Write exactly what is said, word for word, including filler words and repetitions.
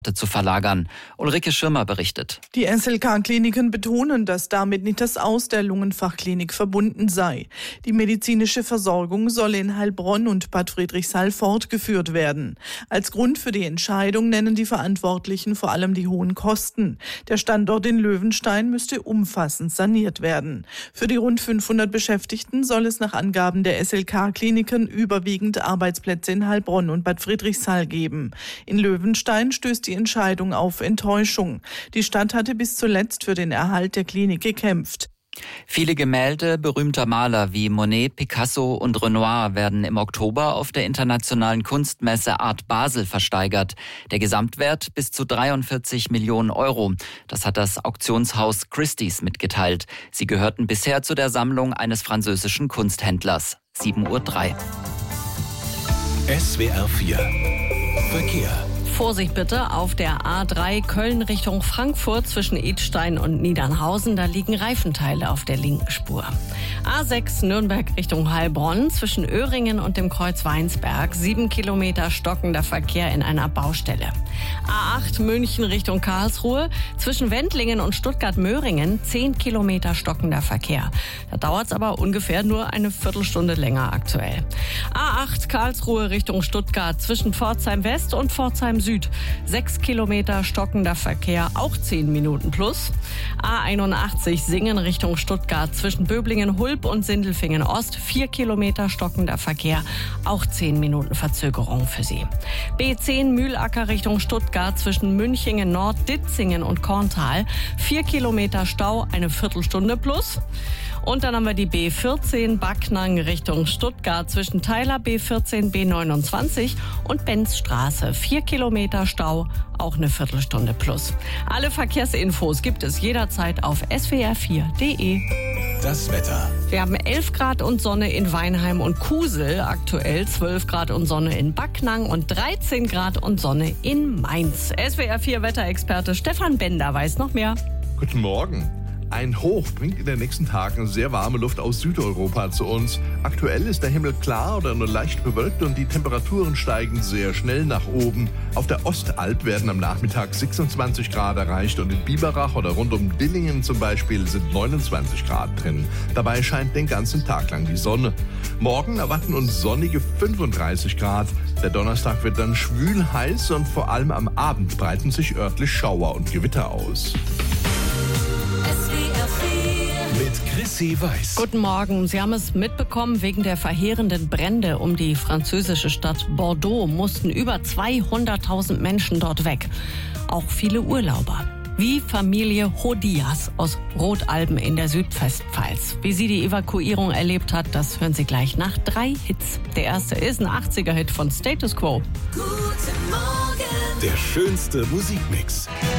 zu verlagern. Ulrike Schirmer berichtet. Die S L K-Kliniken betonen, dass damit nicht das Aus der Lungenfachklinik verbunden sei. Die medizinische Versorgung solle in Heilbronn und Bad Friedrichshall fortgeführt werden. Als Grund für die Entscheidung nennen die Verantwortlichen vor allem die hohen Kosten. Der Standort in Löwenstein müsste umfassend saniert werden. Für die rund fünfhundert Beschäftigten soll es nach Angaben der S L K-Kliniken überwiegend Arbeitsplätze in Heilbronn und Bad Friedrichshall geben. In Löwenstein stößt die Entscheidung auf Enttäuschung. Die Stadt hatte bis zuletzt für den Erhalt der Klinik gekämpft. Viele Gemälde berühmter Maler wie Monet, Picasso und Renoir werden im Oktober auf der internationalen Kunstmesse Art Basel versteigert. Der Gesamtwert bis zu dreiundvierzig Millionen Euro. Das hat das Auktionshaus Christie's mitgeteilt. Sie gehörten bisher zu der Sammlung eines französischen Kunsthändlers. sieben Uhr drei. S W R vier Verkehr. Vorsicht bitte auf der A drei Köln Richtung Frankfurt zwischen Idstein und Niedernhausen. Da liegen Reifenteile auf der linken Spur. A sechs Nürnberg Richtung Heilbronn zwischen Öhringen und dem Kreuz Weinsberg. Sieben Kilometer stockender Verkehr in einer Baustelle. A acht München Richtung Karlsruhe zwischen Wendlingen und Stuttgart-Möhringen. Zehn Kilometer stockender Verkehr. Da dauert es aber ungefähr nur eine Viertelstunde länger aktuell. A acht Karlsruhe Richtung Stuttgart zwischen Pforzheim West und Pforzheim Süd. Sechs Kilometer stockender Verkehr, auch zehn Minuten plus. A einundachtzig Singen Richtung Stuttgart zwischen Böblingen-Hulb und Sindelfingen Ost. Vier Kilometer stockender Verkehr, auch zehn Minuten Verzögerung für Sie. B zehn Mühlacker Richtung Stuttgart zwischen Münchingen Nord, Ditzingen und Korntal. Vier Kilometer Stau, eine Viertelstunde plus. Und dann haben wir die B vierzehn Backnang Richtung Stuttgart zwischen Teiler B vierzehn B neunundzwanzig und Benzstraße. Vier Kilometer Stau, auch eine Viertelstunde plus. Alle Verkehrsinfos gibt es jederzeit auf S W R vier Punkt de. Das Wetter. Wir haben elf Grad und Sonne in Weinheim und Kusel, aktuell zwölf Grad und Sonne in Backnang und dreizehn Grad und Sonne in Mainz. S W R vier Wetterexperte Stefan Bender weiß noch mehr. Guten Morgen. Ein Hoch bringt in den nächsten Tagen sehr warme Luft aus Südeuropa zu uns. Aktuell ist der Himmel klar oder nur leicht bewölkt und die Temperaturen steigen sehr schnell nach oben. Auf der Ostalb werden am Nachmittag sechsundzwanzig Grad erreicht und in Biberach oder rund um Dillingen zum Beispiel sind neunundzwanzig Grad drin. Dabei scheint den ganzen Tag lang die Sonne. Morgen erwarten uns sonnige fünfunddreißig Grad. Der Donnerstag wird dann schwül heiß und vor allem am Abend breiten sich örtlich Schauer und Gewitter aus. Mit Chrissy Weiß. Guten Morgen. Sie haben es mitbekommen, wegen der verheerenden Brände um die französische Stadt Bordeaux mussten über zweihunderttausend Menschen dort weg. Auch viele Urlauber. Wie Familie Hodias aus Rotalben in der Südwestpfalz. Wie sie die Evakuierung erlebt hat, das hören Sie gleich nach drei Hits. Der erste ist ein achtziger Hit von Status Quo. Guten Morgen. Der schönste Musikmix.